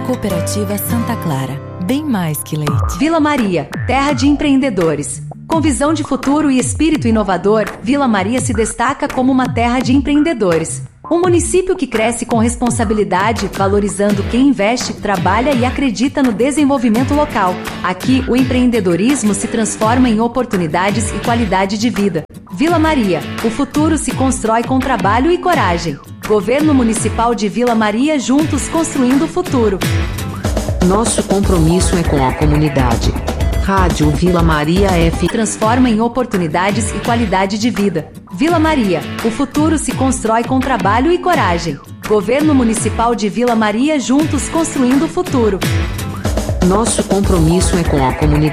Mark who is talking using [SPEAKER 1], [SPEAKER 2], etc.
[SPEAKER 1] Cooperativa Santa Clara, bem mais que leite.
[SPEAKER 2] Vila Maria, terra de empreendedores. Com visão de futuro e espírito inovador, Vila Maria se destaca como uma terra de empreendedores. Um município que cresce com responsabilidade, valorizando quem investe, trabalha e acredita no desenvolvimento local. Aqui, o empreendedorismo se transforma em oportunidades e qualidade de vida. Vila Maria, o futuro se constrói com trabalho e coragem. Governo Municipal de Vila Maria, juntos construindo o futuro.
[SPEAKER 3] Nosso compromisso é com a comunidade. Rádio Vila Maria F
[SPEAKER 2] transforma em oportunidades e qualidade de vida. Vila Maria, o futuro se constrói com trabalho e coragem. Governo Municipal de Vila Maria, juntos construindo o futuro.
[SPEAKER 3] Nosso compromisso é com a comunidade.